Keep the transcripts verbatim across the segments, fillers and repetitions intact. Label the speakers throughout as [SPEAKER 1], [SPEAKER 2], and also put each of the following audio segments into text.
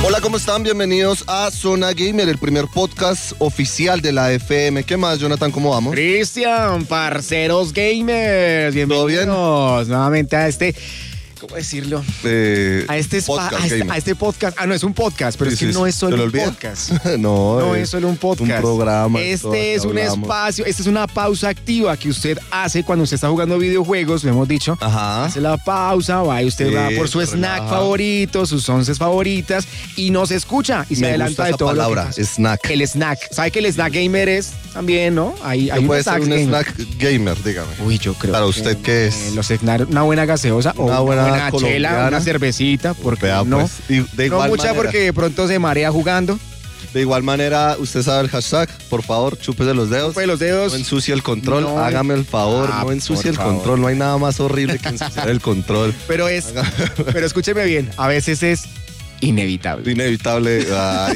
[SPEAKER 1] Hola, ¿cómo están? Bienvenidos a Zona Gamer, el primer podcast oficial de la F M. ¿Qué más, Jonathan? ¿Cómo vamos?
[SPEAKER 2] Cristian, parceros gamers, bienvenidos
[SPEAKER 1] bien?
[SPEAKER 2] nuevamente a este, ¿cómo decirlo?
[SPEAKER 1] Eh,
[SPEAKER 2] A este, spa-
[SPEAKER 1] podcast
[SPEAKER 2] a, este,
[SPEAKER 1] gamer.
[SPEAKER 2] a este podcast. Ah, no, es un podcast, pero
[SPEAKER 1] Sí,
[SPEAKER 2] es que
[SPEAKER 1] sí,
[SPEAKER 2] no
[SPEAKER 1] sí.
[SPEAKER 2] es solo
[SPEAKER 1] ¿Se lo
[SPEAKER 2] un
[SPEAKER 1] olvida?
[SPEAKER 2] podcast.
[SPEAKER 1] no,
[SPEAKER 2] No
[SPEAKER 1] es
[SPEAKER 2] es solo un podcast.
[SPEAKER 1] un programa.
[SPEAKER 2] Este es un
[SPEAKER 1] hablamos.
[SPEAKER 2] espacio, esta es una pausa activa que usted hace cuando usted está jugando videojuegos, lo hemos dicho.
[SPEAKER 1] Ajá.
[SPEAKER 2] Hace la pausa, va y usted
[SPEAKER 1] Sí,
[SPEAKER 2] va por su
[SPEAKER 1] se
[SPEAKER 2] snack
[SPEAKER 1] relaja.
[SPEAKER 2] favorito, sus once favoritas y nos escucha y se
[SPEAKER 1] Me
[SPEAKER 2] adelanta
[SPEAKER 1] gusta
[SPEAKER 2] de
[SPEAKER 1] esa
[SPEAKER 2] todo
[SPEAKER 1] palabra,
[SPEAKER 2] lo que pasa.
[SPEAKER 1] snack.
[SPEAKER 2] El snack. ¿Sabe que el snack gamer es también, no? Hay, hay
[SPEAKER 1] ¿Qué puede ser
[SPEAKER 2] snacks
[SPEAKER 1] un
[SPEAKER 2] gamer.
[SPEAKER 1] snack gamer, dígame?
[SPEAKER 2] Uy, yo creo.
[SPEAKER 1] Para
[SPEAKER 2] que,
[SPEAKER 1] usted, ¿qué es?
[SPEAKER 2] eh, los snack- una buena gaseosa o
[SPEAKER 1] Una
[SPEAKER 2] una
[SPEAKER 1] buena
[SPEAKER 2] buena, chela,
[SPEAKER 1] colombiana.
[SPEAKER 2] una cervecita, porque
[SPEAKER 1] Vea,
[SPEAKER 2] no.
[SPEAKER 1] pues, y de
[SPEAKER 2] No
[SPEAKER 1] igual
[SPEAKER 2] mucha
[SPEAKER 1] manera,
[SPEAKER 2] porque de pronto se marea jugando.
[SPEAKER 1] De igual manera, usted sabe el hashtag, por favor, chúpese los dedos.
[SPEAKER 2] Chupe los dedos.
[SPEAKER 1] No ensucie el control,
[SPEAKER 2] No.
[SPEAKER 1] hágame el favor,
[SPEAKER 2] Ah,
[SPEAKER 1] no ensucie
[SPEAKER 2] por
[SPEAKER 1] el
[SPEAKER 2] favor.
[SPEAKER 1] control, no hay nada más horrible que ensuciar el control.
[SPEAKER 2] Pero es, pero escúcheme bien, a veces es inevitable.
[SPEAKER 1] Inevitable. Ay,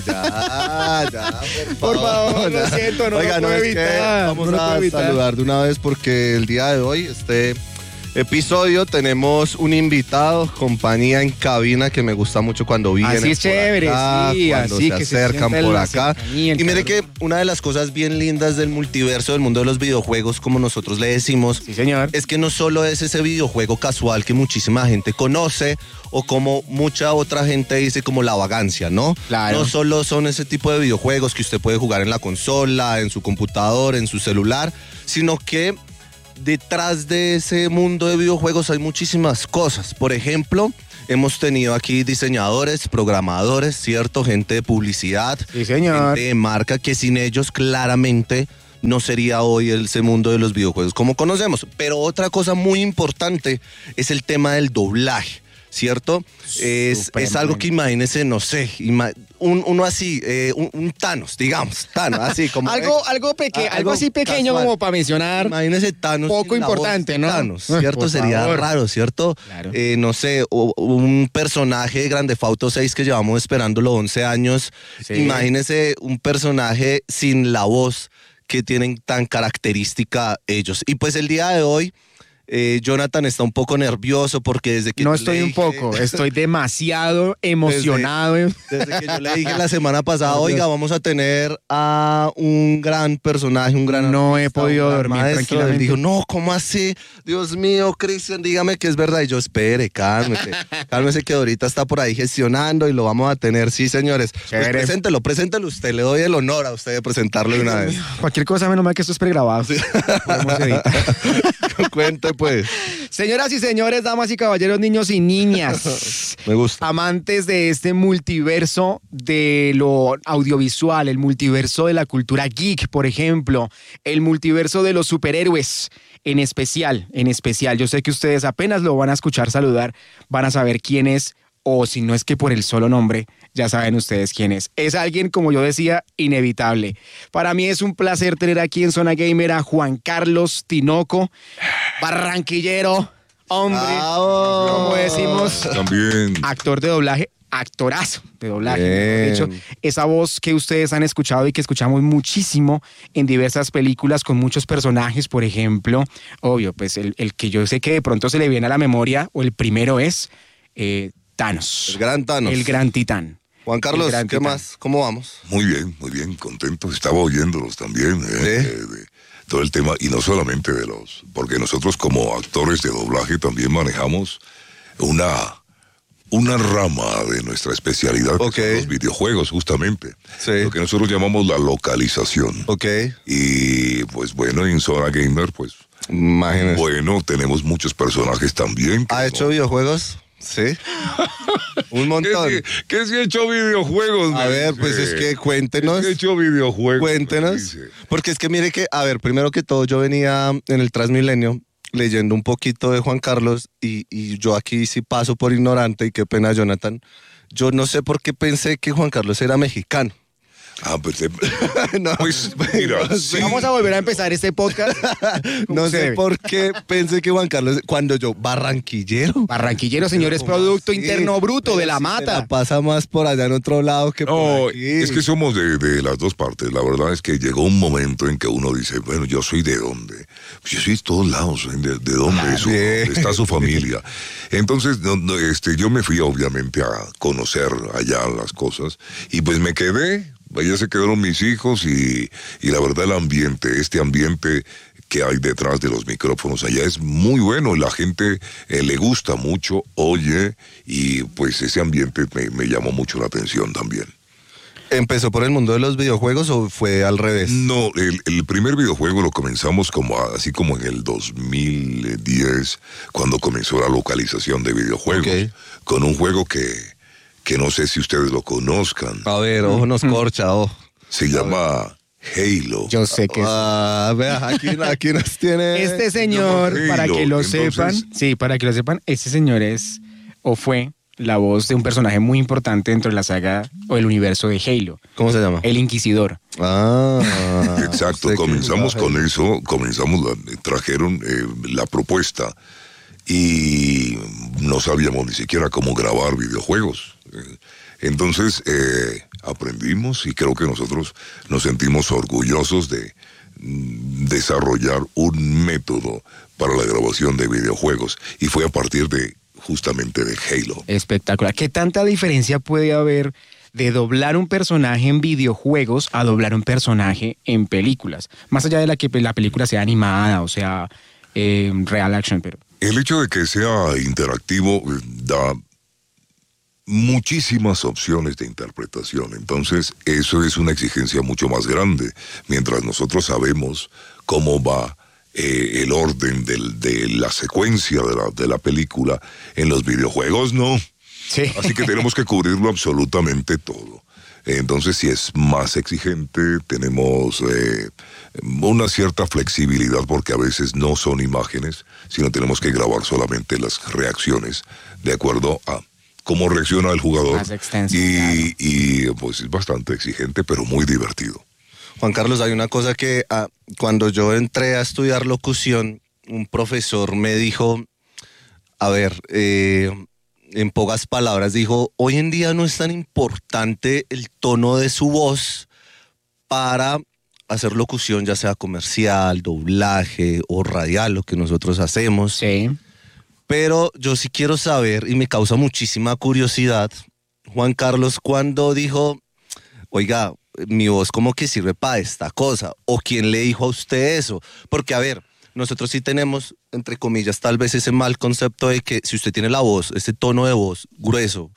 [SPEAKER 1] ya, ya,
[SPEAKER 2] Por favor, lo
[SPEAKER 1] ya.
[SPEAKER 2] siento, no
[SPEAKER 1] Oiga,
[SPEAKER 2] lo puedo
[SPEAKER 1] es que
[SPEAKER 2] evitar,
[SPEAKER 1] vamos
[SPEAKER 2] no lo
[SPEAKER 1] a
[SPEAKER 2] puedo evitar.
[SPEAKER 1] saludar de una vez porque el día de hoy, este episodio, tenemos un invitado, compañía en cabina que me gusta mucho cuando vienen.
[SPEAKER 2] Así es
[SPEAKER 1] por
[SPEAKER 2] chévere,
[SPEAKER 1] acá,
[SPEAKER 2] sí,
[SPEAKER 1] cuando
[SPEAKER 2] así
[SPEAKER 1] se
[SPEAKER 2] que se
[SPEAKER 1] acercan
[SPEAKER 2] sienta
[SPEAKER 1] por
[SPEAKER 2] la
[SPEAKER 1] acá.
[SPEAKER 2] cercanía, el
[SPEAKER 1] Y mire
[SPEAKER 2] calor.
[SPEAKER 1] que una de las cosas bien lindas del multiverso, del mundo de los videojuegos, como nosotros le decimos,
[SPEAKER 2] Sí, señor.
[SPEAKER 1] es que no solo es ese videojuego casual que muchísima gente conoce o como mucha otra gente dice como la vagancia, ¿no?
[SPEAKER 2] Claro.
[SPEAKER 1] No solo son ese tipo de videojuegos que usted puede jugar en la consola, en su computador, en su celular, sino que detrás de ese mundo de videojuegos hay muchísimas cosas. Por ejemplo, hemos tenido aquí diseñadores, programadores, ¿cierto? Gente de publicidad,
[SPEAKER 2] Sí, señor.
[SPEAKER 1] gente de marca, que sin ellos claramente no sería hoy ese mundo de los videojuegos como conocemos. Pero otra cosa muy importante es el tema del doblaje, ¿cierto? Es, es algo que imagínese, no sé, ima- un, uno así, eh, un, un Thanos, digamos, Thanos, así como...
[SPEAKER 2] Algo, algo pequeño,
[SPEAKER 1] Ah,
[SPEAKER 2] algo así pequeño
[SPEAKER 1] casual.
[SPEAKER 2] como para mencionar.
[SPEAKER 1] Imagínese Thanos.
[SPEAKER 2] Poco
[SPEAKER 1] sin la voz
[SPEAKER 2] importante,
[SPEAKER 1] de
[SPEAKER 2] ¿no?
[SPEAKER 1] Thanos,
[SPEAKER 2] Ah,
[SPEAKER 1] ¿cierto?
[SPEAKER 2] por
[SPEAKER 1] Sería
[SPEAKER 2] favor.
[SPEAKER 1] raro, ¿cierto?
[SPEAKER 2] Claro.
[SPEAKER 1] Eh, no sé, o- un personaje de Grande Auto seis que llevamos esperándolo once años.
[SPEAKER 2] Sí.
[SPEAKER 1] Imagínese un personaje sin la voz que tienen tan característica ellos. Y pues el día de hoy, eh, Jonathan está un poco nervioso porque desde que
[SPEAKER 2] No
[SPEAKER 1] yo
[SPEAKER 2] estoy
[SPEAKER 1] le
[SPEAKER 2] un
[SPEAKER 1] dije-
[SPEAKER 2] poco, estoy demasiado emocionado.
[SPEAKER 1] Desde que yo le dije la semana pasada, oiga, vamos a tener a un gran personaje, un gran
[SPEAKER 2] No he
[SPEAKER 1] artista,
[SPEAKER 2] podido
[SPEAKER 1] un gran
[SPEAKER 2] dormir
[SPEAKER 1] maestro.
[SPEAKER 2] tranquilamente.
[SPEAKER 1] Él dijo, no, ¿cómo así? Dios mío, Cristian, dígame que es verdad. Y yo, espere, cálmese, cálmese que ahorita está por ahí gestionando y lo vamos a tener. Sí, señores. Pues
[SPEAKER 2] Chévere.
[SPEAKER 1] preséntelo, preséntelo usted. Le doy el honor a usted de presentarlo de una vez.
[SPEAKER 2] Cualquier cosa, menos mal que esto es pregrabado. Podemos editar.
[SPEAKER 1] Cuente, pues.
[SPEAKER 2] Señoras y señores, damas y caballeros, niños y niñas,
[SPEAKER 1] Me gusta.
[SPEAKER 2] amantes de este multiverso de lo audiovisual, el multiverso de la cultura geek, por ejemplo, el multiverso de los superhéroes, en especial, en especial. Yo sé que ustedes apenas lo van a escuchar saludar, van a saber quién es, o si no es que por el solo nombre, ya saben ustedes quién es. Es alguien, como yo decía, inevitable. Para mí es un placer tener aquí en Zona Gamer a Juan Carlos Tinoco, barranquillero, hombre,
[SPEAKER 1] Bravo.
[SPEAKER 2] como decimos,
[SPEAKER 3] También.
[SPEAKER 2] actor de doblaje, actorazo de doblaje.
[SPEAKER 1] Bien.
[SPEAKER 2] De hecho, esa voz que ustedes han escuchado y que escuchamos muchísimo en diversas películas con muchos personajes, por ejemplo, obvio, pues el, el que yo sé que de pronto se le viene a la memoria, o el primero es eh, Thanos.
[SPEAKER 1] El gran Thanos.
[SPEAKER 2] El gran titán.
[SPEAKER 1] Juan Carlos,
[SPEAKER 2] el gran
[SPEAKER 1] ¿qué
[SPEAKER 2] titán.
[SPEAKER 1] más? ¿Cómo vamos?
[SPEAKER 3] Muy bien, muy bien, contento. Estaba oyéndolos también. eh,
[SPEAKER 1] Sí.
[SPEAKER 3] eh, de todo el tema, y no solamente de los, porque nosotros como actores de doblaje también manejamos una, una rama de nuestra especialidad, que
[SPEAKER 1] Ok.
[SPEAKER 3] son los videojuegos, justamente.
[SPEAKER 1] Sí.
[SPEAKER 3] Lo que nosotros llamamos la localización.
[SPEAKER 1] Ok.
[SPEAKER 3] Y pues bueno, en Zona Gamer, pues
[SPEAKER 1] Imagínese.
[SPEAKER 3] bueno, tenemos muchos personajes también. que
[SPEAKER 1] ¿Ha
[SPEAKER 3] no-
[SPEAKER 1] hecho videojuegos? Sí. Un
[SPEAKER 3] ¿Qué
[SPEAKER 1] montón.
[SPEAKER 3] si, qué si he hecho videojuegos?
[SPEAKER 1] A
[SPEAKER 3] me
[SPEAKER 1] ver,
[SPEAKER 3] dice?
[SPEAKER 1] pues es que cuéntenos.
[SPEAKER 3] ¿Qué si he hecho videojuegos? me
[SPEAKER 1] Cuéntenos.
[SPEAKER 3] dice?
[SPEAKER 1] Porque es que mire que, a ver, primero que todo, yo venía en el Transmilenio leyendo un poquito de Juan Carlos y, y yo aquí sí paso por ignorante y qué pena, Jonathan. Yo no sé por qué pensé que Juan Carlos era mexicano.
[SPEAKER 3] Ah, pues, eh,
[SPEAKER 1] No,
[SPEAKER 3] pues mira,
[SPEAKER 1] no
[SPEAKER 3] sí.
[SPEAKER 2] Vamos a volver a empezar este podcast. ¿Cómo
[SPEAKER 1] no
[SPEAKER 2] se
[SPEAKER 1] sé
[SPEAKER 2] debe?
[SPEAKER 1] por qué pensé que Juan Carlos, cuando yo, barranquillero.
[SPEAKER 2] Barranquillero, señores,
[SPEAKER 1] ¿Cómo
[SPEAKER 2] Producto
[SPEAKER 1] así?
[SPEAKER 2] Interno Bruto
[SPEAKER 1] Pero
[SPEAKER 2] de la
[SPEAKER 1] si se
[SPEAKER 2] Mata.
[SPEAKER 1] la pasa más por allá en otro lado que
[SPEAKER 3] No,
[SPEAKER 1] por aquí.
[SPEAKER 3] es que somos de, de las dos partes. La verdad es que llegó un momento en que uno dice, bueno, yo soy de dónde. Pues yo soy de todos lados, ¿de, de dónde
[SPEAKER 1] Ah,
[SPEAKER 3] es su-
[SPEAKER 1] bien.
[SPEAKER 3] está su familia? Entonces, no, no, este, yo me fui obviamente a conocer allá las cosas y pues me quedé, allá se quedaron mis hijos y, y la verdad el ambiente, este ambiente que hay detrás de los micrófonos allá es muy bueno y la gente eh, le gusta mucho, oye, y pues ese ambiente me, me llamó mucho la atención también.
[SPEAKER 1] ¿Empezó por el mundo de los videojuegos o fue al revés?
[SPEAKER 3] No, el, el primer videojuego lo comenzamos como a- así como en el dos mil diez, cuando comenzó la localización de videojuegos,
[SPEAKER 1] Ok.
[SPEAKER 3] con un juego que, que no sé si ustedes lo conozcan,
[SPEAKER 1] A ver, ojo nos corcha, ojo.
[SPEAKER 3] se llama Halo.
[SPEAKER 2] Yo sé que es-
[SPEAKER 1] Ah, vea, aquí, aquí nos tiene...
[SPEAKER 2] este señor,
[SPEAKER 3] Halo,
[SPEAKER 2] para que lo
[SPEAKER 3] entonces-
[SPEAKER 2] sepan, sí, para que lo sepan, este señor es o fue la voz de un personaje muy importante dentro de la saga o el universo de Halo,
[SPEAKER 1] ¿Cómo se llama?
[SPEAKER 2] el Inquisidor.
[SPEAKER 1] Ah,
[SPEAKER 3] Exacto,
[SPEAKER 1] usted que
[SPEAKER 3] comenzamos
[SPEAKER 1] jugaba
[SPEAKER 3] con eso, comenzamos, la- trajeron eh, la propuesta y no sabíamos ni siquiera cómo grabar videojuegos. Eh, Entonces eh, aprendimos y creo que nosotros nos sentimos orgullosos de mm, desarrollar un método para la grabación de videojuegos y fue a partir de justamente de Halo.
[SPEAKER 2] Espectacular. ¿Qué tanta diferencia puede haber de doblar un personaje en videojuegos a doblar un personaje en películas? Más allá de la que la película sea animada o sea eh, real action, pero...
[SPEAKER 3] El hecho de que sea interactivo eh, da muchísimas opciones de interpretación, entonces eso es una exigencia mucho más grande, mientras nosotros sabemos cómo va eh, el orden del- de la secuencia de la, de la película, en los videojuegos no,
[SPEAKER 2] Sí.
[SPEAKER 3] así que tenemos que cubrirlo absolutamente todo. Entonces, si es más exigente, tenemos eh, una cierta flexibilidad porque a veces no son imágenes, sino tenemos que grabar solamente las reacciones de acuerdo a cómo reacciona el jugador.
[SPEAKER 2] Más extenso,
[SPEAKER 3] y,
[SPEAKER 2] claro.
[SPEAKER 3] y, pues es bastante exigente, pero muy divertido.
[SPEAKER 1] Juan Carlos, hay una cosa que ah, cuando yo entré a estudiar locución, un profesor me dijo, a ver, eh, en pocas palabras, dijo, hoy en día no es tan importante el tono de su voz para hacer locución, ya sea comercial, doblaje o radial, lo que nosotros hacemos.
[SPEAKER 2] Sí.
[SPEAKER 1] Pero yo sí quiero saber, y me causa muchísima curiosidad, Juan Carlos, cuando dijo, oiga, mi voz como que sirve para esta cosa, o quién le dijo a usted eso, porque a ver, nosotros sí tenemos, entre comillas, tal vez ese mal concepto de que si usted tiene la voz, ese tono de voz grueso,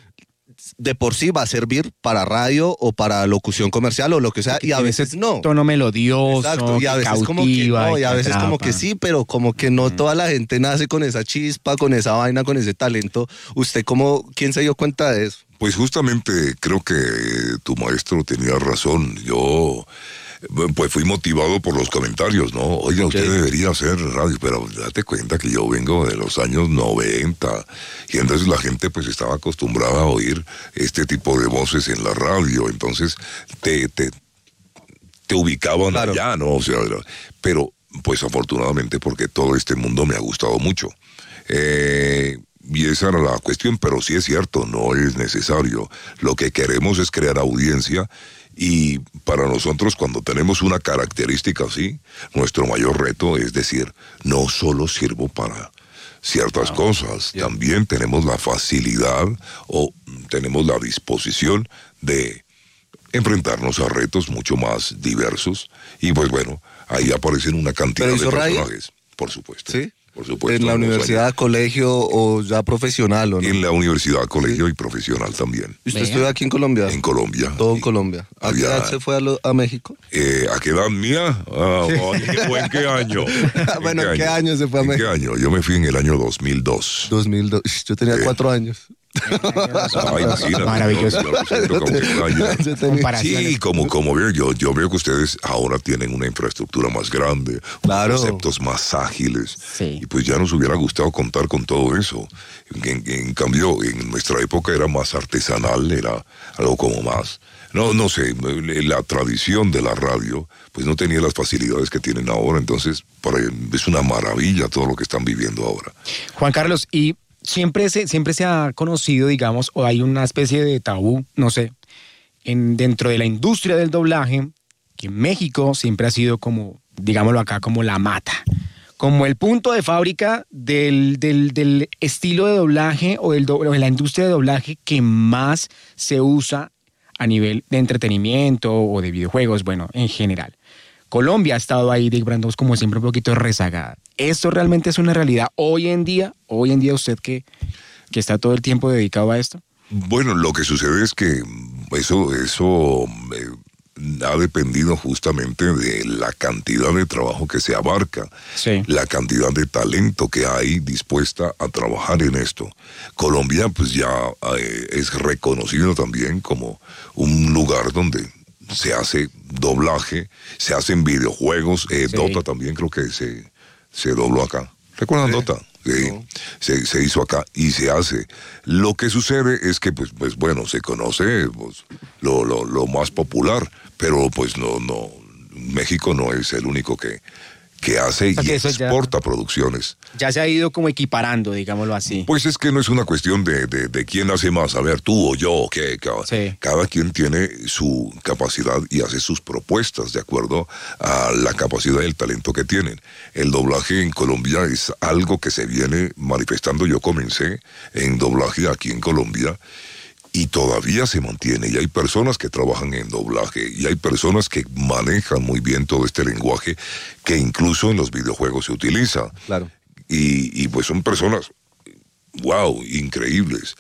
[SPEAKER 1] de por sí va a servir para radio o para locución comercial o lo que sea, y a
[SPEAKER 2] Tiene
[SPEAKER 1] veces
[SPEAKER 2] ese
[SPEAKER 1] no.
[SPEAKER 2] Tono melodioso,
[SPEAKER 1] Exacto, y a
[SPEAKER 2] que
[SPEAKER 1] veces como que
[SPEAKER 2] cautiva
[SPEAKER 1] no, y a
[SPEAKER 2] que
[SPEAKER 1] veces como
[SPEAKER 2] atrapa.
[SPEAKER 1] que sí, pero como que no toda la gente nace con esa chispa, con esa vaina, con ese talento. ¿Usted cómo, quién se dio cuenta de eso?
[SPEAKER 3] Pues justamente creo que tu maestro tenía razón. Yo pues fui motivado por los comentarios, ¿no? Oiga, usted
[SPEAKER 1] Ok.
[SPEAKER 3] debería hacer radio, pero date cuenta que yo vengo de los años noventa y entonces la gente pues estaba acostumbrada a oír este tipo de voces en la radio, entonces te, te, te ubicaban
[SPEAKER 1] Claro.
[SPEAKER 3] allá, ¿no? O sea, era- pero pues afortunadamente porque todo este mundo me ha gustado mucho. Eh, y esa era la cuestión, pero sí es cierto, no es necesario. Lo que queremos es crear audiencia y para nosotros cuando tenemos una característica así, nuestro mayor reto es decir, no solo sirvo para ciertas cosas,
[SPEAKER 1] yeah.
[SPEAKER 3] también tenemos la facilidad o tenemos la disposición de enfrentarnos a retos mucho más diversos y pues bueno, ahí aparecen una cantidad
[SPEAKER 1] ¿Pero
[SPEAKER 3] de
[SPEAKER 1] hizo radio?
[SPEAKER 3] personajes, por supuesto.
[SPEAKER 1] ¿Sí?
[SPEAKER 3] Por supuesto.
[SPEAKER 1] ¿En la
[SPEAKER 3] unos
[SPEAKER 1] universidad, colegio o ya profesional o no?
[SPEAKER 3] años. En la universidad, colegio y profesional también.
[SPEAKER 1] ¿Y usted
[SPEAKER 2] Vea.
[SPEAKER 1] estudió aquí en Colombia?
[SPEAKER 3] En Colombia.
[SPEAKER 1] Todo en
[SPEAKER 3] Y,
[SPEAKER 1] Colombia. ¿A qué
[SPEAKER 3] había-
[SPEAKER 1] edad se fue a, lo- a México?
[SPEAKER 3] eh, ¿A qué edad mía? Ah, oye, ¿o en qué año?
[SPEAKER 1] Bueno, ¿en qué año se fue a
[SPEAKER 3] ¿En
[SPEAKER 1] México?
[SPEAKER 3] qué año? Yo me fui en el año dos mil dos.
[SPEAKER 1] dos mil dos. Yo tenía
[SPEAKER 3] Sí.
[SPEAKER 1] cuatro años.
[SPEAKER 3] Ah, imagínate.
[SPEAKER 2] Maravilloso.
[SPEAKER 3] Yo lo siento como que un año.
[SPEAKER 1] Yo tenía-
[SPEAKER 2] Comparaciones.
[SPEAKER 3] Sí, como, como veo, yo, yo veo que ustedes ahora tienen una infraestructura más grande,
[SPEAKER 1] Claro.
[SPEAKER 3] conceptos más ágiles.
[SPEAKER 2] Sí.
[SPEAKER 3] Y pues ya nos hubiera gustado contar con todo eso. En, en cambio, en nuestra época era más artesanal, era algo como más. No, no sé, la tradición de la radio, pues no tenía las facilidades que tienen ahora. Entonces, para, es una maravilla todo lo que están viviendo ahora.
[SPEAKER 2] Juan Carlos, y siempre se, siempre se ha conocido, digamos, o hay una especie de tabú, no sé, en, dentro de la industria del doblaje, que México siempre ha sido como digámoslo acá, como la mata, como el punto de fábrica del, del, del estilo de doblaje o, del do, o de la industria de doblaje que más se usa a nivel de entretenimiento o de videojuegos, bueno, en general. Colombia ha estado ahí, Dick Brandos, como siempre, un poquito rezagada. ¿Esto realmente es una realidad hoy en día? Hoy en día usted que, que está todo el tiempo dedicado a esto.
[SPEAKER 3] Bueno, lo que sucede es que eso, eso eh, ha dependido justamente de la cantidad de trabajo que se abarca,
[SPEAKER 2] sí.
[SPEAKER 3] la cantidad de talento que hay dispuesta a trabajar en esto. Colombia pues ya eh, es reconocido también como un lugar donde se hace doblaje, se hacen videojuegos, eh, sí. Dota también creo que se, se dobló acá. ¿Recuerdan sí. Dota? Sí, no. se, se hizo acá y se hace. Lo que sucede es que, pues, pues bueno, se conoce pues, lo, lo, lo más popular, pero pues no, no, México no es el único que, que hace o sea, y que exporta ya, producciones.
[SPEAKER 2] Ya se ha ido como equiparando, digámoslo así.
[SPEAKER 3] Pues es que no es una cuestión de, de, de quién hace más, a ver, tú o yo, que cada, sí. cada quien tiene su capacidad y hace sus propuestas de acuerdo a la capacidad y el talento que tienen. El doblaje en Colombia es algo que se viene manifestando. Yo comencé en doblaje aquí en Colombia y todavía se mantiene, y hay personas que trabajan en doblaje, y hay personas que manejan muy bien todo este lenguaje, que incluso en los videojuegos se utiliza.
[SPEAKER 1] Claro.
[SPEAKER 3] Y, y pues son personas, wow, increíbles,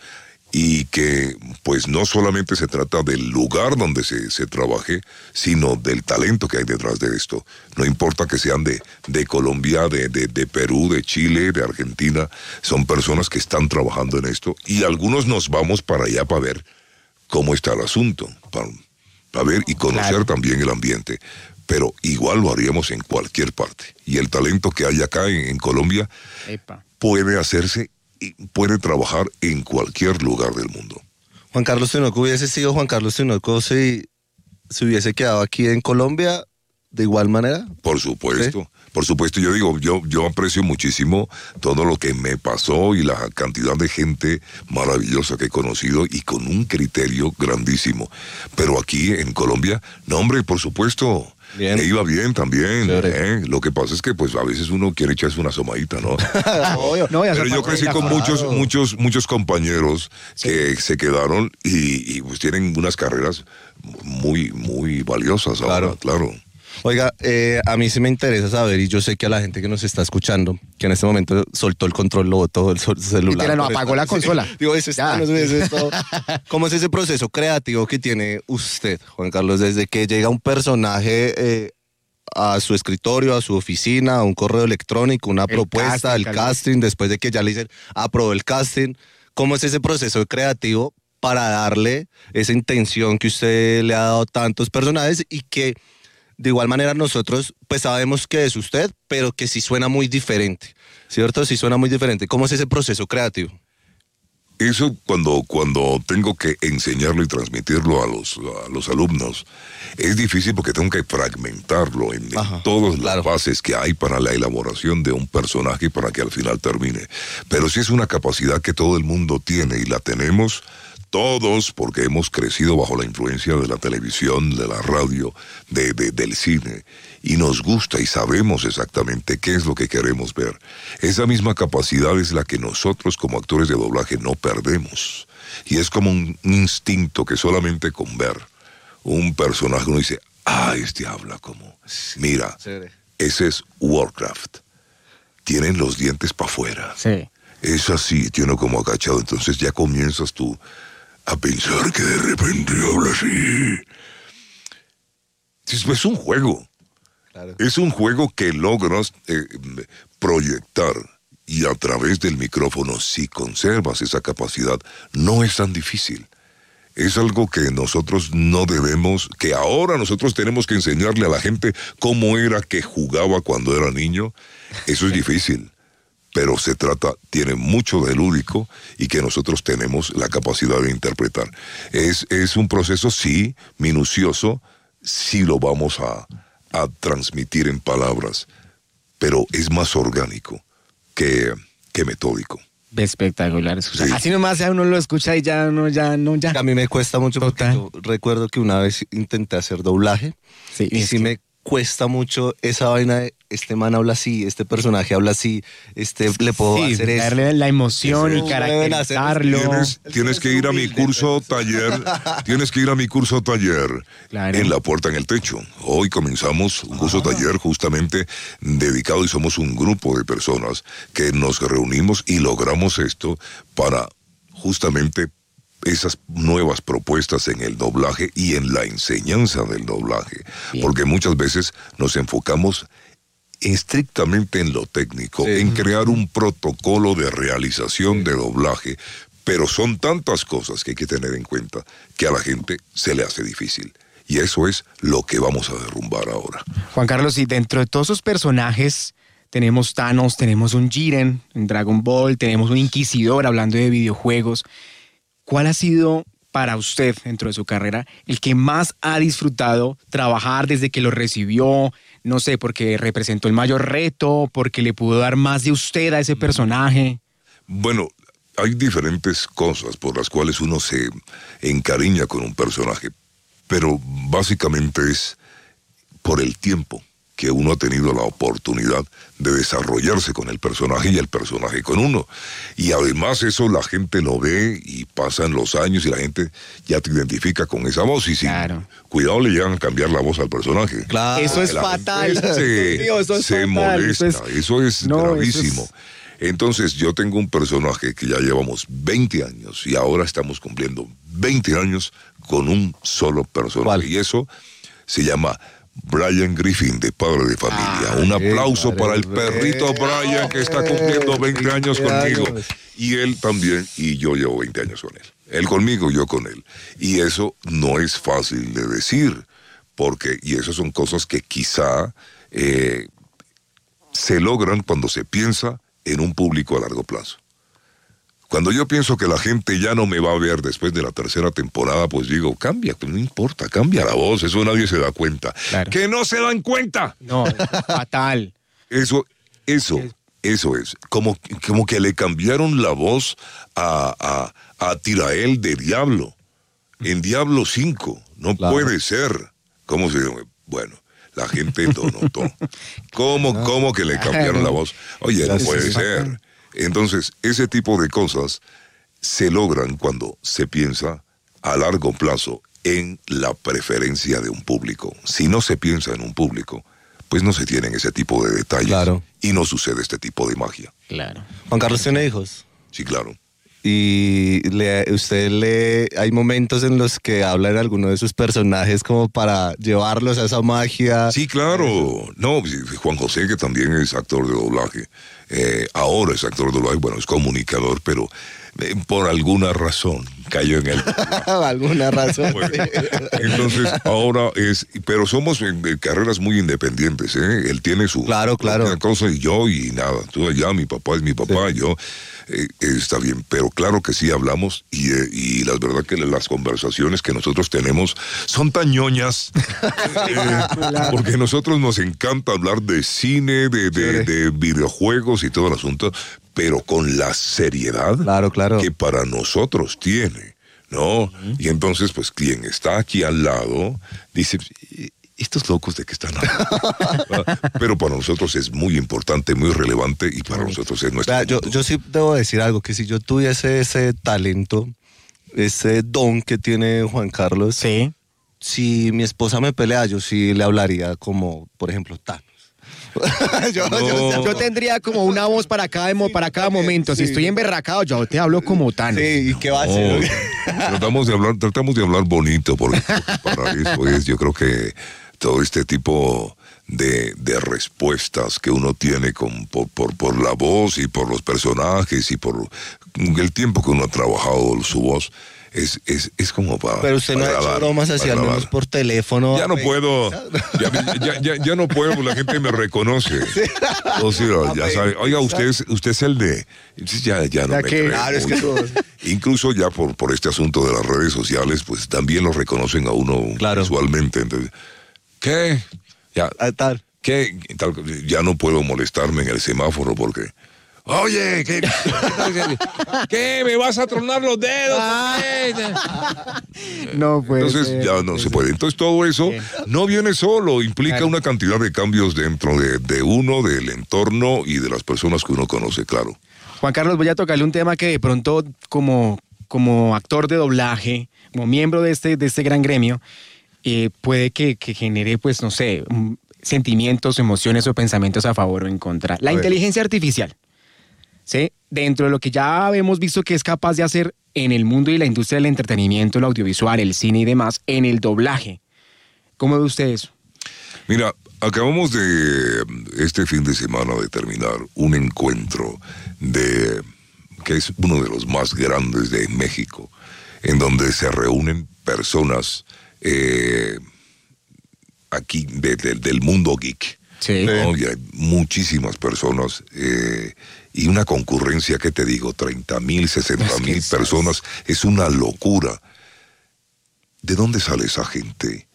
[SPEAKER 3] y que pues no solamente se trata del lugar donde se, se trabaje, sino del talento que hay detrás de esto. No importa que sean de, de Colombia, de, de, de Perú, de Chile, de Argentina, son personas que están trabajando en esto, y algunos nos vamos para allá para ver cómo está el asunto, para, para ver y conocer claro. también el ambiente. Pero igual lo haríamos en cualquier parte. Y el talento que hay acá en, en Colombia
[SPEAKER 2] Epa.
[SPEAKER 3] puede hacerse puede trabajar en cualquier lugar del mundo.
[SPEAKER 1] Juan Carlos Tinoco hubiese sido Juan Carlos Tinoco si se hubiese quedado aquí en Colombia de igual manera.
[SPEAKER 3] Por supuesto, ¿sí? Por supuesto, yo digo, yo, yo aprecio muchísimo todo lo que me pasó y la cantidad de gente maravillosa que he conocido y con un criterio grandísimo. Pero aquí en Colombia, no hombre, por supuesto, bien. Me iba bien también. ¿eh? Lo que pasa es que pues a veces uno quiere echarse una asomadita, ¿no? no, no Pero yo crecí con muchos, muchos, muchos compañeros sí. que se quedaron y, y pues tienen unas carreras muy, muy valiosas
[SPEAKER 1] claro.
[SPEAKER 3] ahora, claro.
[SPEAKER 1] Oiga, eh, a mí sí me interesa saber, y yo sé que a la gente que nos está escuchando, que en este momento soltó el control, lo botó el celular.
[SPEAKER 2] Y no apagó la consola.
[SPEAKER 1] Sí. Digo, ese está, no sé, ese está. ¿Cómo es ese proceso creativo que tiene usted, Juan Carlos, desde que llega un personaje eh, a su escritorio, a su oficina, a un correo electrónico, una el propuesta, casting, el casting, después de que ya le dicen, aprobó el casting? ¿Cómo es ese proceso creativo para darle esa intención que usted le ha dado a tantos personajes y que de igual manera nosotros pues sabemos que es usted, pero que sí suena muy diferente, ¿cierto? Sí suena muy diferente. ¿Cómo es ese proceso creativo?
[SPEAKER 3] Eso cuando, cuando tengo que enseñarlo y transmitirlo a los, a los alumnos, es difícil porque tengo que fragmentarlo en, Ajá, en todas claro. las bases que hay para la elaboración de un personaje para que al final termine. Pero sí es una capacidad que todo el mundo tiene y la tenemos todos porque hemos crecido bajo la influencia de la televisión, de la radio, de, de, del cine, y nos gusta y sabemos exactamente qué es lo que queremos ver. Esa misma capacidad es la que nosotros como actores de doblaje no perdemos, y es como un instinto que solamente con ver un personaje uno dice, ah, este habla como, mira, ese es Warcraft, tienen los dientes para afuera,
[SPEAKER 2] sí.
[SPEAKER 3] Es así, tiene como agachado, entonces ya comienzas tú a pensar que de repente habla así. Es, es un juego. Claro. Es un juego que logras eh, proyectar y a través del micrófono, si conservas esa capacidad, no es tan difícil. Es algo que nosotros no debemos, que ahora nosotros tenemos que enseñarle a la gente cómo era que jugaba cuando era niño. Eso es difícil. Pero se trata, tiene mucho de lúdico y que nosotros tenemos la capacidad de interpretar. Es, es un proceso, sí, minucioso, sí lo vamos a, a transmitir en palabras, pero es más orgánico que, que metódico.
[SPEAKER 2] Espectacular. Sí. Así nomás ya uno lo escucha y ya no, ya no, ya.
[SPEAKER 1] A mí me cuesta mucho porque yo recuerdo que una vez intenté hacer doblaje sí, y sí que... me cuesta mucho esa vaina de este man habla así, este personaje habla así, este le puedo
[SPEAKER 2] Sí,
[SPEAKER 1] hacer esto.
[SPEAKER 2] darle la emoción
[SPEAKER 1] Eso
[SPEAKER 2] y
[SPEAKER 1] deben hacer-
[SPEAKER 2] caracterizarlo.
[SPEAKER 3] Tienes, tienes que ir a mi curso taller, tienes que ir a mi curso taller
[SPEAKER 2] Claro.
[SPEAKER 3] en La Puerta en el Techo. Hoy comenzamos un curso taller justamente dedicado y somos un grupo de personas que nos reunimos y logramos esto para justamente esas nuevas propuestas en el doblaje y en la enseñanza del doblaje.
[SPEAKER 2] Bien.
[SPEAKER 3] Porque muchas veces nos enfocamos estrictamente en lo técnico,
[SPEAKER 1] Sí.
[SPEAKER 3] en crear un protocolo de realización de doblaje, pero son tantas cosas que hay que tener en cuenta que a la gente se le hace difícil. Y eso es lo que vamos a derrumbar ahora.
[SPEAKER 2] Juan Carlos, y dentro de todos esos personajes tenemos Thanos, tenemos un Jiren en Dragon Ball, tenemos un Inquisidor hablando de videojuegos. ¿Cuál ha sido para usted, dentro de su carrera, el que más ha disfrutado trabajar desde que lo recibió? No sé, porque representó el mayor reto, porque le pudo dar más de usted a ese personaje.
[SPEAKER 3] Bueno, hay diferentes cosas por las cuales uno se encariña con un personaje, pero básicamente es por el tiempo que uno ha tenido la oportunidad de desarrollarse con el personaje y el personaje con uno. Y además eso la gente lo ve y pasan los años y la gente ya te identifica con esa voz. Y si
[SPEAKER 2] Claro.
[SPEAKER 3] cuidado le llegan a cambiar la voz al personaje.
[SPEAKER 1] Claro.
[SPEAKER 2] Eso es
[SPEAKER 3] La
[SPEAKER 2] fatal.
[SPEAKER 3] gente Se,
[SPEAKER 2] Dios mío, eso es
[SPEAKER 3] se
[SPEAKER 2] fatal.
[SPEAKER 3] molesta,
[SPEAKER 2] Eso es-
[SPEAKER 3] eso es
[SPEAKER 2] No, eso
[SPEAKER 3] gravísimo.
[SPEAKER 2] es-
[SPEAKER 3] Entonces yo tengo un personaje que ya llevamos veinte años y ahora estamos cumpliendo veinte años con un solo personaje.
[SPEAKER 1] ¿Cuál?
[SPEAKER 3] Y eso se llama Brian Griffin, de Padre de Familia.
[SPEAKER 1] Ah,
[SPEAKER 3] un
[SPEAKER 1] qué
[SPEAKER 3] aplauso
[SPEAKER 1] padre,
[SPEAKER 3] para el
[SPEAKER 1] Brian.
[SPEAKER 3] perrito Brian, que está cumpliendo veinte años
[SPEAKER 1] veinte
[SPEAKER 3] conmigo.
[SPEAKER 1] años.
[SPEAKER 3] Y él también, y yo llevo veinte años con él. Él conmigo, yo con él. Y eso no es fácil de decir, porque, y esas son cosas que quizá eh, se logran cuando se piensa en un público a largo plazo. Cuando yo pienso que la gente ya no me va a ver después de la tercera temporada, pues digo, cambia, pues no importa, cambia la voz, eso nadie se da cuenta.
[SPEAKER 2] Claro.
[SPEAKER 3] ¡Que no se dan cuenta!
[SPEAKER 2] No, eso es fatal.
[SPEAKER 3] Eso, eso, eso es. Como, como que le cambiaron la voz a, a, a Tirael de Diablo. En Diablo cinco. No
[SPEAKER 1] Claro.
[SPEAKER 3] puede ser. ¿Cómo se llama? Bueno, la gente lo notó. ¿Cómo, cómo que le cambiaron la voz? Oye, no
[SPEAKER 1] Sí,
[SPEAKER 3] puede
[SPEAKER 1] sí, sí.
[SPEAKER 3] ser. Entonces, ese tipo de cosas se logran cuando se piensa a largo plazo en la preferencia de un público. Si no se piensa en un público, pues no se tienen ese tipo de detalles.
[SPEAKER 1] Claro.
[SPEAKER 3] Y no sucede este tipo de magia.
[SPEAKER 2] Claro.
[SPEAKER 1] Juan Carlos tiene hijos.
[SPEAKER 3] Sí, claro.
[SPEAKER 1] Y le, usted le hay momentos en los que habla en alguno de sus personajes como para llevarlos a esa magia.
[SPEAKER 3] Sí, claro. No, Juan José, que también es actor de doblaje, eh, ahora es actor de doblaje, bueno, es comunicador, pero eh, por alguna razón cayó en el...
[SPEAKER 1] alguna razón.
[SPEAKER 3] Bueno, entonces, ahora es... Pero somos en, en carreras muy independientes, ¿eh? Él tiene su...
[SPEAKER 1] Claro, claro.
[SPEAKER 3] propia cosa y yo y nada. Tú allá, mi papá es mi papá,
[SPEAKER 1] Sí.
[SPEAKER 3] yo... Eh, está bien, pero claro que sí hablamos y, eh, y la verdad que las conversaciones que nosotros tenemos son tan ñoñas eh, porque a nosotros nos encanta hablar de cine, de, de, de videojuegos y todo el asunto, pero con la seriedad
[SPEAKER 1] Claro, claro.
[SPEAKER 3] que para nosotros tiene, ¿no? Y entonces, pues, quien está aquí al lado dice, estos locos de que están hablando. Pero para nosotros es muy importante, muy relevante y para nosotros es nuestro
[SPEAKER 1] Vea, yo,
[SPEAKER 3] mundo.
[SPEAKER 1] yo sí debo decir algo, que si yo tuviese ese talento, ese don que tiene Juan Carlos,
[SPEAKER 2] Sí.
[SPEAKER 1] si mi esposa me pelea, yo sí le hablaría como, por ejemplo, Thanos. yo,
[SPEAKER 3] No.
[SPEAKER 1] yo-
[SPEAKER 2] Yo tendría como una voz para cada, emo- para cada momento. Si estoy emberracado, yo te hablo como Thanos.
[SPEAKER 1] sí, ¿y qué va a
[SPEAKER 3] No,
[SPEAKER 1] hacer?
[SPEAKER 3] tratamos de hablar, tratamos de hablar bonito, porque para eso es, yo creo que todo este tipo de, de respuestas que uno tiene con, por, por, por la voz y por los personajes y por el tiempo que uno ha trabajado su voz, es, es, es como para.
[SPEAKER 1] Pero usted no
[SPEAKER 3] para
[SPEAKER 1] ha hecho
[SPEAKER 3] agradar,
[SPEAKER 1] bromas así,
[SPEAKER 3] para
[SPEAKER 1] al menos
[SPEAKER 3] agradar.
[SPEAKER 1] por teléfono.
[SPEAKER 3] Ya no
[SPEAKER 1] Ay,
[SPEAKER 3] puedo, ya, ya, ya, ya no puedo, la gente me reconoce. O sea, ya sabe, oiga, usted es, usted es el de... Entonces ya, ya no
[SPEAKER 2] Ya
[SPEAKER 3] me
[SPEAKER 2] que-
[SPEAKER 3] creen
[SPEAKER 1] Claro, es que
[SPEAKER 3] mucho.
[SPEAKER 1] todos-
[SPEAKER 3] Incluso ya por, por este asunto de las redes sociales, pues también lo reconocen a uno
[SPEAKER 1] Claro.
[SPEAKER 3] visualmente. Entonces, ¿qué? Ya,
[SPEAKER 1] Ah, tal.
[SPEAKER 3] ¿qué? Tal- ya no puedo molestarme en el semáforo porque... Oye, ¿qué, ¿qué? ¿Me vas a tronar los dedos?
[SPEAKER 2] No puede
[SPEAKER 3] Entonces
[SPEAKER 2] ser,
[SPEAKER 3] ya no se puede. Entonces todo eso
[SPEAKER 2] Bien.
[SPEAKER 3] no viene solo, implica
[SPEAKER 2] Claro.
[SPEAKER 3] una cantidad de cambios dentro de, de uno, del entorno y de las personas que uno conoce, claro.
[SPEAKER 2] Juan Carlos, voy a tocarle un tema que de pronto como, como actor de doblaje, como miembro de este, de este gran gremio, eh, puede que, que genere, pues, no sé, mm, sentimientos, emociones o pensamientos a favor o en contra. La
[SPEAKER 1] A ver.
[SPEAKER 2] inteligencia artificial, ¿sí? Dentro de lo que ya hemos visto que es capaz de hacer en el mundo y la industria del entretenimiento, el audiovisual, el cine y demás, en el doblaje. ¿Cómo ve usted eso?
[SPEAKER 3] Mira, acabamos de este fin de semana de terminar un encuentro de que es uno de los más grandes de México, en donde se reúnen personas eh, aquí de- de- del mundo geek.
[SPEAKER 2] Sí.
[SPEAKER 3] ¿no? Y hay muchísimas personas eh, y una concurrencia, ¿qué te digo? treinta mil, sesenta
[SPEAKER 2] Es que
[SPEAKER 3] mil
[SPEAKER 2] es-
[SPEAKER 3] personas. Es una locura. ¿De dónde sale esa gente?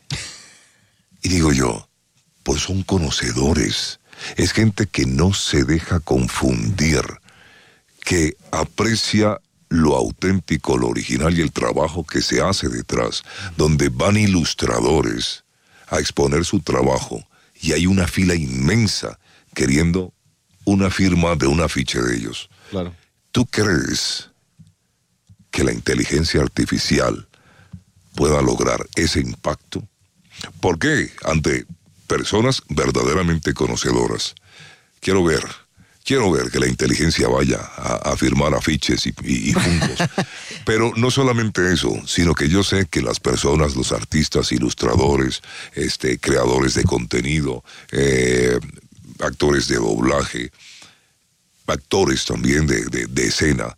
[SPEAKER 3] Y digo yo, pues son conocedores. Es gente que no se deja confundir, que aprecia lo auténtico, lo original y el trabajo que se hace detrás, donde van ilustradores a exponer su trabajo y hay una fila inmensa queriendo una firma de un afiche de ellos.
[SPEAKER 1] Claro.
[SPEAKER 3] ¿Tú crees que la inteligencia artificial pueda lograr ese impacto? ¿Por qué? Ante personas verdaderamente conocedoras. Quiero ver, quiero ver que la inteligencia vaya a, a firmar afiches y, y, y fungos. Pero no solamente eso, sino que yo sé que las personas, los artistas, ilustradores, este, creadores de contenido, eh, actores de doblaje, actores también de, de, de escena,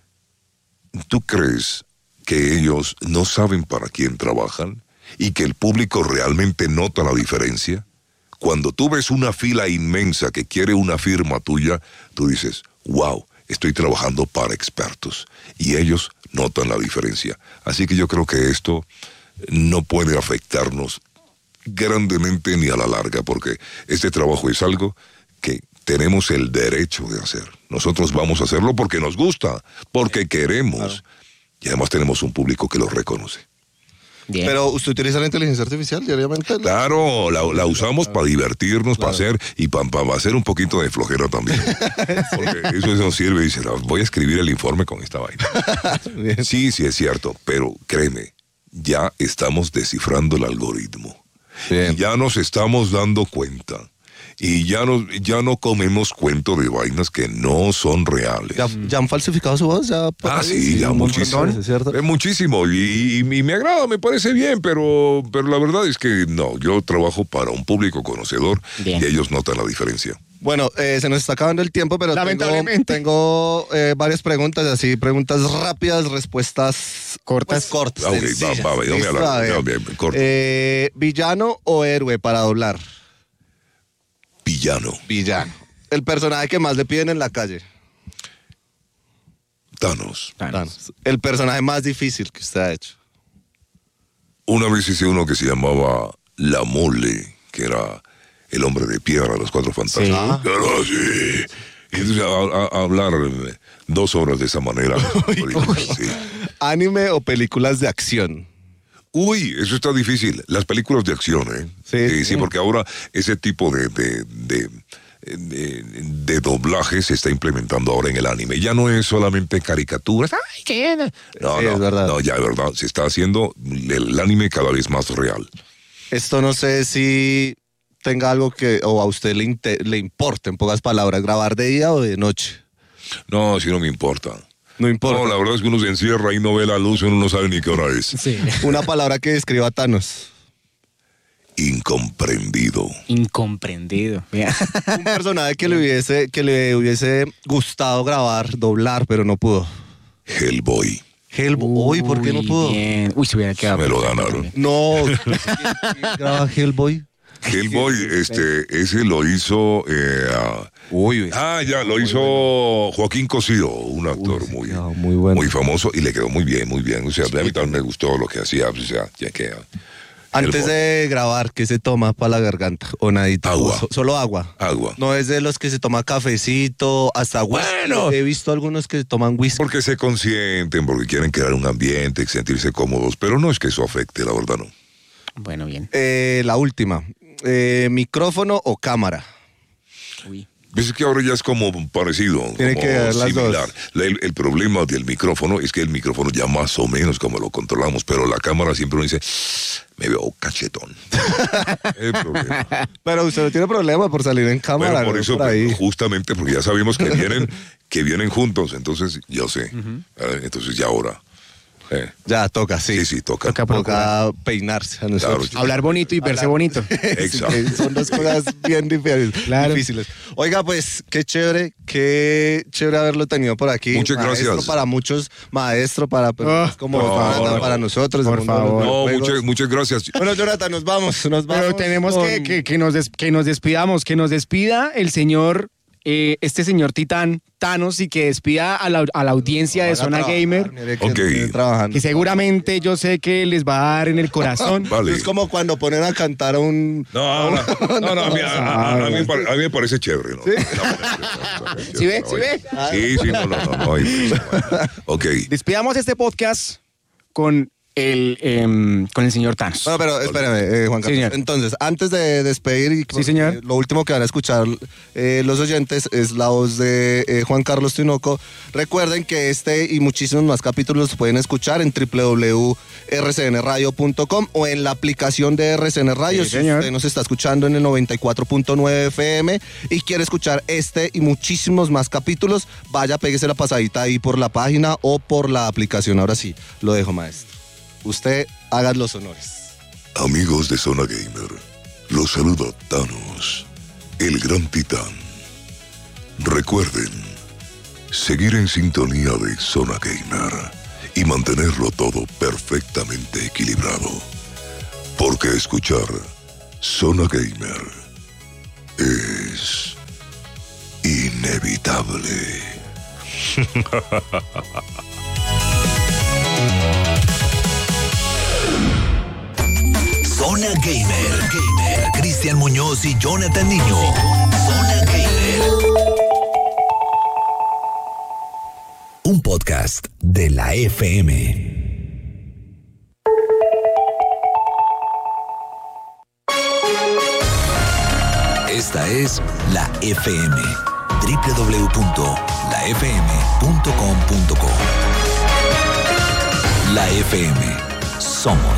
[SPEAKER 3] ¿tú crees que ellos no saben para quién trabajan y que el público realmente nota la diferencia? Cuando tú ves una fila inmensa que quiere una firma tuya, tú dices, wow, estoy trabajando para expertos. Y ellos notan la diferencia. Así que yo creo que esto no puede afectarnos grandemente ni a la larga, porque este trabajo es algo que tenemos el derecho de hacer. Nosotros vamos a hacerlo porque nos gusta, porque queremos. Claro. Y además tenemos un público que lo reconoce.
[SPEAKER 2] Bien.
[SPEAKER 1] Pero usted utiliza la inteligencia artificial diariamente.
[SPEAKER 3] Claro, la, la usamos para divertirnos, para hacer y para pa hacer un poquito de flojera también. Porque eso nos sirve y dice, voy a escribir el informe con esta vaina. Sí, sí es cierto, pero créeme, ya estamos descifrando el algoritmo. Bien. Y ya nos estamos dando cuenta. Y ya no, ya no comemos cuento de vainas que no son reales.
[SPEAKER 1] ¿Ya, ya han falsificado su voz? ¿Ya
[SPEAKER 3] ah, sí, sí, ya muchísimo. Es ¿cierto? muchísimo. Y, y, y me agrada, me parece bien, pero, pero la verdad es que no, yo trabajo para un público conocedor bien. Y ellos notan la diferencia.
[SPEAKER 1] Bueno, eh, se nos está acabando el tiempo, pero tengo, tengo eh, varias preguntas, así, preguntas rápidas, respuestas cortas. Pues, cortas.
[SPEAKER 3] Okay, va, va, va, yo me hablo, bien, corto.
[SPEAKER 1] Eh, ¿Villano o héroe para doblar?
[SPEAKER 3] Villano.
[SPEAKER 1] Villano. El personaje que más le piden en la calle.
[SPEAKER 3] Thanos.
[SPEAKER 1] Thanos. El personaje más difícil que usted ha hecho.
[SPEAKER 3] Una vez hice uno que se llamaba La Mole, que era el hombre de piedra de los Cuatro Fantasmas. Sí. Pero sí. Y entonces a, a, a hablar dos horas de esa manera.
[SPEAKER 1] Uy, uy. Sí. ¿Anime o películas de acción?
[SPEAKER 3] Uy, eso está difícil. Las películas de acción, ¿eh? Sí, eh, sí, sí, porque ahora ese tipo de, de, de, de, de doblaje se está implementando ahora en el anime. Ya no es solamente caricaturas. ¡Ay, qué! No, sí, no, es verdad. No, ya es verdad. Se está haciendo el anime cada vez más real.
[SPEAKER 1] Esto no sé si tenga algo que, o a usted le, le importe, en pocas palabras, grabar de día o de noche.
[SPEAKER 3] No, sí no me importa.
[SPEAKER 1] No importa.
[SPEAKER 3] No, la verdad es que uno se encierra y no ve la luz y uno no sabe ni qué hora es.
[SPEAKER 2] Sí.
[SPEAKER 1] Una palabra que describa a Thanos.
[SPEAKER 3] Incomprendido.
[SPEAKER 2] Incomprendido.
[SPEAKER 1] Un personaje que le hubiese, que le hubiese gustado grabar, doblar, pero no pudo.
[SPEAKER 3] Hellboy.
[SPEAKER 1] Hellboy, ¿por qué no pudo?
[SPEAKER 2] Bien. Uy, se hubiera quedado.
[SPEAKER 3] Me lo ganaron.
[SPEAKER 1] No. ¿Quién, quién graba Hellboy?
[SPEAKER 3] Hellboy, este, ese lo hizo. Eh, uh, Uy, ah, ya, lo hizo bueno. Joaquín Cosío, un actor Uy, muy, no, muy, bueno. muy famoso y le quedó muy bien, muy bien. O sea, a mí también me gustó lo que hacía. O sea, ya que
[SPEAKER 1] Antes de grabar, ¿qué se toma para la garganta? O nadita.
[SPEAKER 3] Agua.
[SPEAKER 1] O so- solo agua.
[SPEAKER 3] Agua.
[SPEAKER 1] No es de los que se toma cafecito, hasta whisky.
[SPEAKER 3] Bueno.
[SPEAKER 1] He visto algunos que toman whisky.
[SPEAKER 3] Porque se consienten, porque quieren crear un ambiente, sentirse cómodos, pero no es que eso afecte, la verdad no.
[SPEAKER 2] Bueno, bien.
[SPEAKER 1] Eh, la última. Eh, ¿Micrófono o cámara?
[SPEAKER 2] Uy.
[SPEAKER 3] Ves que ahora ya es como parecido,
[SPEAKER 1] Tiene
[SPEAKER 3] como
[SPEAKER 1] que haber las
[SPEAKER 3] similar.
[SPEAKER 1] dos.
[SPEAKER 3] La- El, el problema del micrófono es que el micrófono ya más o menos como lo controlamos, pero la cámara siempre uno dice, me veo cachetón. El problema.
[SPEAKER 1] Pero usted no tiene problema por salir en cámara.
[SPEAKER 3] Bueno, por
[SPEAKER 1] ¿no?
[SPEAKER 3] eso,
[SPEAKER 1] Por ahí.
[SPEAKER 3] justamente porque ya sabemos que vienen, que vienen juntos, entonces yo sé. Eh, Entonces ya ahora. eh,
[SPEAKER 1] Ya toca, sí.
[SPEAKER 3] Sí, sí, toca.
[SPEAKER 2] Toca
[SPEAKER 1] Toca peinarse a nosotros.
[SPEAKER 3] Claro.
[SPEAKER 2] Hablar bonito y verse bonito.
[SPEAKER 3] Exacto.
[SPEAKER 1] Sí, que son dos cosas bien difíciles.
[SPEAKER 2] Claro.
[SPEAKER 1] difíciles. Oiga, pues, qué chévere, qué chévere haberlo tenido por aquí.
[SPEAKER 3] Muchas
[SPEAKER 1] Maestro
[SPEAKER 3] gracias.
[SPEAKER 1] para muchos, maestro para personas
[SPEAKER 2] Oh,
[SPEAKER 1] como
[SPEAKER 2] por
[SPEAKER 1] Jonathan,
[SPEAKER 2] favor.
[SPEAKER 1] para nosotros.
[SPEAKER 2] Por
[SPEAKER 1] el mundo de los
[SPEAKER 2] favor.
[SPEAKER 3] No,
[SPEAKER 1] videojuegos.
[SPEAKER 3] muchas, muchas gracias.
[SPEAKER 1] Bueno, Jonathan, nos vamos, nos vamos.
[SPEAKER 2] Pero tenemos que,
[SPEAKER 1] con-
[SPEAKER 2] que, que nos des- que nos despidamos, que nos despida el señor, eh, este señor Titán, Thanos, y que despida a la, a la audiencia de
[SPEAKER 1] Van a
[SPEAKER 2] Zona
[SPEAKER 1] trabajar,
[SPEAKER 2] Gamer,
[SPEAKER 1] mire que
[SPEAKER 3] Ok.
[SPEAKER 1] vienen trabajando.
[SPEAKER 2] que seguramente yo sé que les va a dar en el corazón.
[SPEAKER 3] Vale.
[SPEAKER 1] Es como cuando ponen a cantar a un...
[SPEAKER 3] No, no, no, no, a, mí, a- a- a mí me pare- a mí me parece chévere. ¿no?
[SPEAKER 2] ¿Sí ve? ¿Sí ve?
[SPEAKER 3] Sí, sí, no, no, no, no hay problema. Ok,
[SPEAKER 2] Despidamos este podcast con el, em, con el señor Thanos.
[SPEAKER 1] Bueno, pero espérame, eh, Juan
[SPEAKER 2] Sí,
[SPEAKER 1] Carlos.
[SPEAKER 2] señor.
[SPEAKER 1] Entonces, antes de despedir, y
[SPEAKER 2] Sí, señor.
[SPEAKER 1] eh, lo último que van a escuchar eh, los oyentes es la voz de eh, Juan Carlos Tinoco. Recuerden que este y muchísimos más capítulos los pueden escuchar en w w w punto r c n radio punto com o en la aplicación de R C N Radio.
[SPEAKER 2] Sí,
[SPEAKER 1] si
[SPEAKER 2] señor.
[SPEAKER 1] usted nos está escuchando en el noventa y cuatro punto nueve F M y quiere escuchar este y muchísimos más capítulos, vaya, péguese la pasadita ahí por la página o por la aplicación. Ahora sí, lo dejo, maestro. Usted haga los honores.
[SPEAKER 3] amigos de Zona Gamer, los saluda Thanos, el gran titán. Recuerden, seguir en sintonía de Zona Gamer y mantenerlo todo perfectamente equilibrado. Porque escuchar Zona Gamer es inevitable.
[SPEAKER 4] Zona Gamer, Gamer, Cristian Muñoz y Jonathan Niño. Zona Gamer. Un podcast de la F M. Esta es la F M. doble u doble u doble u punto la f m punto com punto co. La F M. Somos